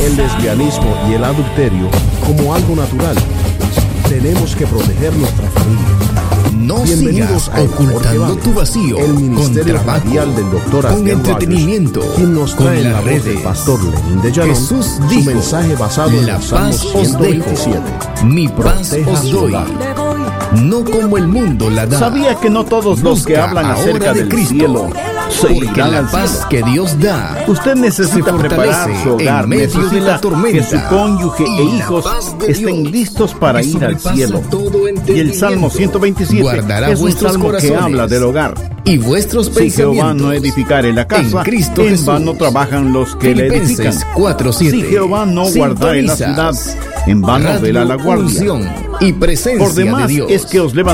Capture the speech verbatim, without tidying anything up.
el lesbianismo y el adulterio como algo natural. Tenemos que proteger nuestra familia. No Bienvenidos sigas a ocultando tu vacío el Ministerio con trabajo, Radial del doctor con Adrián entretenimiento, Rogers, quien nos trae con en la las voz del redes. pastor Lenín de Llanón Jesús su dijo: mensaje basado en la el Salmo paz os ciento veintisiete. dejo, mi paz Proteja os su doy, hogar. no como el mundo la da. ¿Sabía que no todos los que Busca hablan ahora acerca de del Cristo, cielo se porque irán la al paz cielo? que Dios da Usted se necesita fortalece preparar su hogar, en medio de necesita la tormenta, que su cónyuge y e la hijos paz de estén Dios, listos para que ir al sobrepasa cielo. todo Y el entendimiento, Salmo ciento veintisiete guardará es un vuestros salmo que corazones habla del hogar. y vuestros Si Jehová pensamientos no edificare la casa, en Cristo en Jesús. vano trabajan los que le edifican. Filipenses cuatro siete. Si Jehová no guardare la ciudad, Sintonizas en vano vela la Radio guardia. Unción y presencia Por demás de Dios. es que os levantéis